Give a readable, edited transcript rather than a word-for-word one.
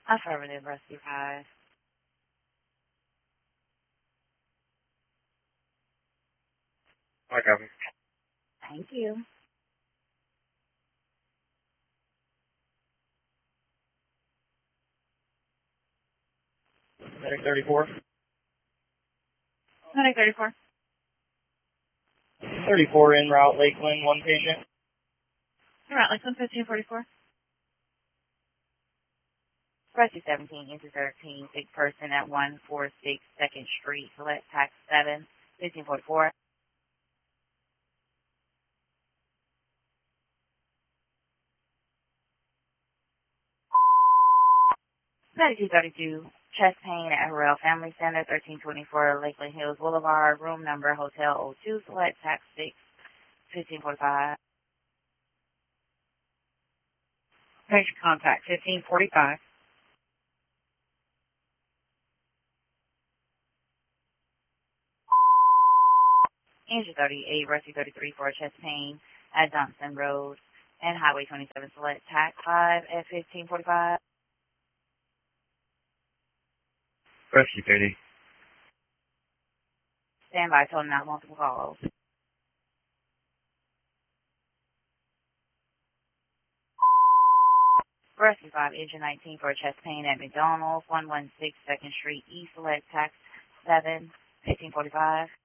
Affirmative, Rescue 5. I copy. Thank you. Medic 34. Medic 34. 34 en route, Lakeland, one patient. You're right, Lakeland 1544. Rescue 17, into 13, sick person at 146 2nd Street, select tax 7, 1544. Medic 232, chest pain at Harrell Family Center, 1324 Lakeland Hills Boulevard, room number Hotel 02, select tax 6, 1545. Patient contact 1545. Engine 38, Rescue 33 for chest pain at Johnson Road and Highway 27, select tax 5 at 1545. Rescue 30. Stand by, total out multiple calls. Rescue 5, Engine 19 for chest pain at McDonald's, 116 2nd Street East, select tax 7, 1545.